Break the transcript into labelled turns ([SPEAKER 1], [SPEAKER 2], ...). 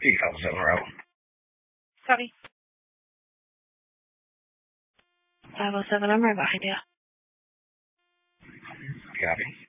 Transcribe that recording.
[SPEAKER 1] You call 7
[SPEAKER 2] Copy. 507, I'm right behind you.
[SPEAKER 1] Copy.